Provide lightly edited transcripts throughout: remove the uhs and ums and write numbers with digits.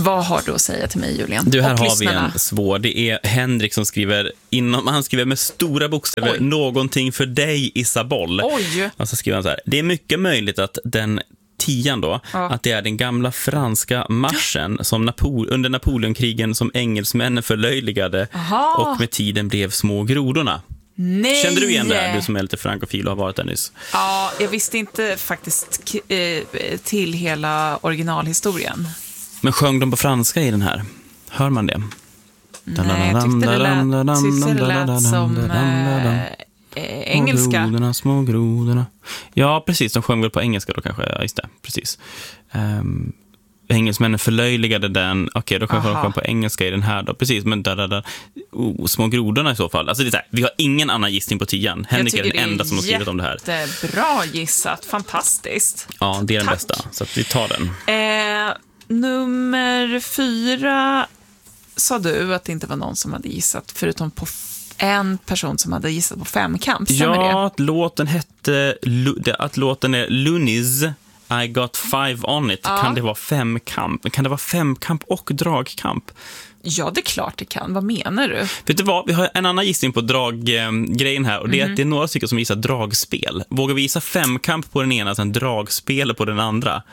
Vad har du att säga till mig, Julian? Du, här och har lyssnarna? vi en svår. Det är Henrik som skriver han skriver med stora bokstäver någonting för dig, Isaboll. Oj. Och så skriver han så här: det är mycket möjligt att den 10 då, att det är den gamla franska marschen som under Napoleonkrigen som engelsmännen förlöjligade och med tiden blev små grodorna. Nej. Kände du igen det här, du som är lite frankofil och har varit där nyss? Ja, jag visste inte faktiskt till hela originalhistorien. Men sjöng de på franska i den här? Hör man det? Nej, jag tyckte det lät som engelska. Små grodorna. Ja, precis. De sjöng väl på engelska då kanske. Ja, just det. Precis. Engelsmännen förlöjligade den. Okej, då kanske de sjöng på engelska i den här då. Precis, men små grodorna i så fall. Alltså det är så här, vi har ingen annan gissning på 10. Henrik är den enda som har skrivit om det här. Det är bra gissat. Fantastiskt. Ja, det är den bästa. Så att vi tar den. Nummer 4 sa du att det inte var någon som hade gissat, förutom på en person som hade gissat på femkamp. Ja, att låten är Loonies I Got Five On It. Ja. Kan det vara femkamp? Kan det vara femkamp och dragkamp? Ja, det är klart det kan. Vad menar du? Vet du vad? Vi har en annan gissning på draggrejen här. Och det är att det är några stycken som gissar dragspel. Vågar vi gissa femkamp på den ena, sen dragspel på den andra?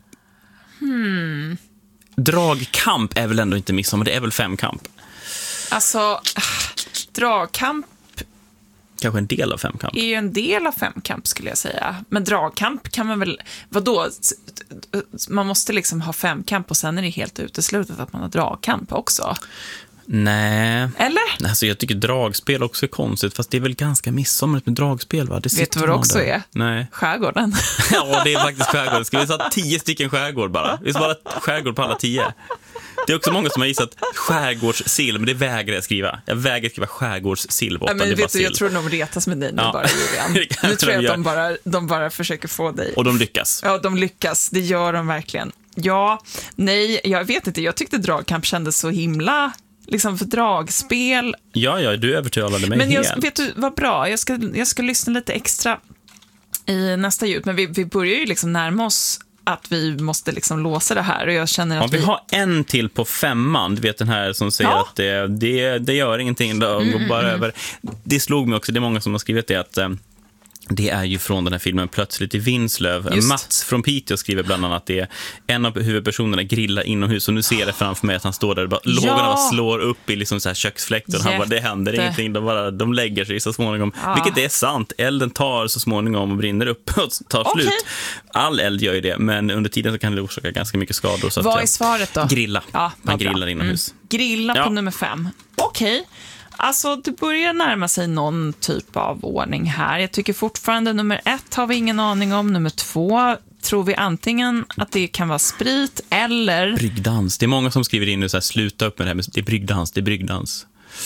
Dragkamp är väl ändå inte midsommar, det är väl femkamp? Alltså, dragkamp kanske en del av femkamp. Är ju en del av femkamp, skulle jag säga. Men dragkamp kan man väl... Vadå? Man måste liksom ha femkamp och sen är det helt uteslutet att man har dragkamp också. Nej. Eller? Alltså, jag tycker dragspel också är konstigt, fast det är väl ganska midsommarligt med dragspel, va? Vet du vad det också är? Nej. Skärgården. Ja, det är faktiskt skärgården. Ska vi ta 10 stycken skärgård bara? Vi ska bara skärgård på alla 10. Det är också många som har gissat skärgårdssill, men det vägrar jag skriva. Jag vägrar skriva skärgårdssill. Men vet du, jag tror de retas med dig nu bara, Julian. Nu tror jag att de bara försöker få dig. Och de lyckas. Ja, de lyckas. Det gör de verkligen. Ja, nej, jag vet inte. Jag tyckte dragkamp kändes så himla... liksom för dragspel. Ja, du övertygade mig. Men vet du, vad bra. Jag ska lyssna lite extra i nästa ljud. Men vi börjar ju liksom närma oss att vi måste liksom låsa det här. Och jag känner att vi har en till på 5. Du vet den här som säger att det gör ingenting. Då, går bara över. Det slog mig också, det är många som har skrivit det, att det är ju från den här filmen Plötsligt i Vinslöv. Just. Mats från Piteå skriver bland annat att det är en av huvudpersonerna grillar inomhus, och nu ser jag framför mig att han står där och lågorna bara slår upp i liksom så här köksfläkten. Han bara, det händer ingenting, de lägger sig så småningom. Vilket är sant, elden tar så småningom och brinner upp och tar slut. All eld gör ju det, men under tiden så kan det orsaka ganska mycket skador. Så vad är svaret då? Grilla. Man grillar inomhus. Grilla på nummer 5. Okej. Alltså, det börjar närma sig någon typ av ordning här. Jag tycker fortfarande nummer 1 har vi ingen aning om. Nummer 2 tror vi antingen att det kan vara sprit eller... Bryggdans. Det är många som skriver in nu så här, sluta upp med det här. Det är bryggdans.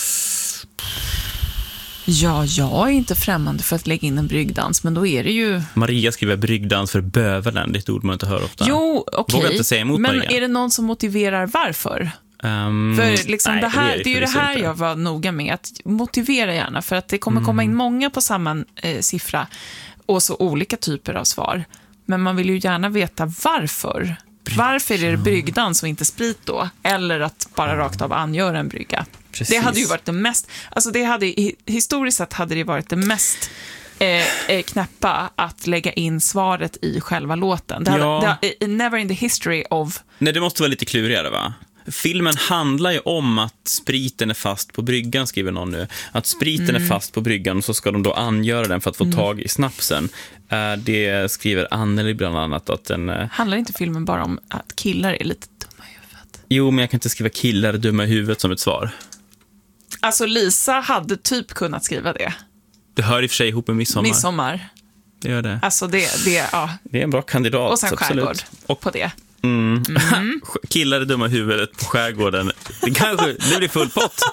Ja, jag är inte främmande för att lägga in en bryggdans, men då är det ju... Maria skriver bryggdans för bövelen. Det är ett ord man inte hör ofta. Jo, okej. Vågar inte säga emot men Maria. Är det någon som motiverar varför? För liksom nej, det är ju det här jag var noga med, att motivera gärna, för att det kommer komma in många på samma siffra och så olika typer av svar, men man vill ju gärna veta varför. Varför är det bryggdans och inte sprit då? Eller att bara rakt av angöra en brygga. Precis. Det hade ju varit det mest, alltså det hade, historiskt sett hade det varit det mest knäppa att lägga in svaret i själva låten. Det hade, never in the history of... Nej, det måste vara lite klurigare, va? Filmen handlar ju om att spriten är fast på bryggan, skriver någon nu. Att spriten är fast på bryggan, och så ska de då angöra den för att få tag i snapsen. Det skriver Anneli bland annat att den... Handlar inte filmen bara om att killar är lite dumma i huvudet? Jo, men jag kan inte skriva killar dumma i huvudet som ett svar. Alltså, Lisa hade typ kunnat skriva det. Det hör i och för sig ihop med midsommar. Det gör det. Alltså, det är en bra kandidat. Och sen skärgård på det. Killar är dumma i huvudet på skärgården. Det blir full pott.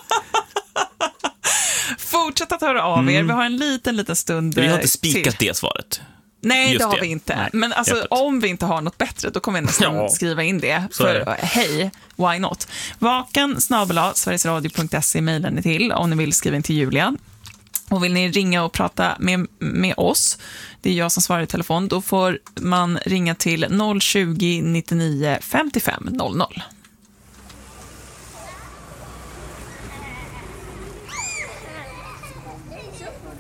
Fortsätt att höra av er. Vi har en liten stund. Vi har inte spikat det svaret. Nej, det har vi inte. Nej, men alltså, om vi inte har något bättre, då kommer vi nästan skriva in det. För hej, why not? vakan@sverigesradio.se mejlar ni till om ni vill skriva in till Julia. Och vill ni ringa och prata med oss, det är jag som svarar i telefon, då får man ringa till 020 99 55 00.